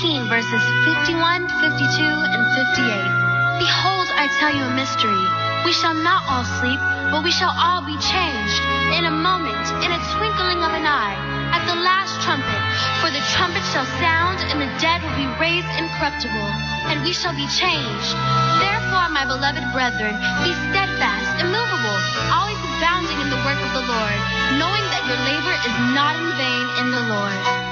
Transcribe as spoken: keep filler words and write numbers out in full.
sixteen, verses fifty-one, fifty-two, and fifty-eight. Behold, I tell you a mystery. We shall not all sleep, but we shall all be changed in a moment, in a twinkling of an eye, at the last trumpet. For the trumpet shall sound, and the dead will be raised incorruptible, and we shall be changed. Therefore, my beloved brethren, be steadfast, immovable, always abounding in the work of the Lord, knowing that your labor is not in vain in the Lord.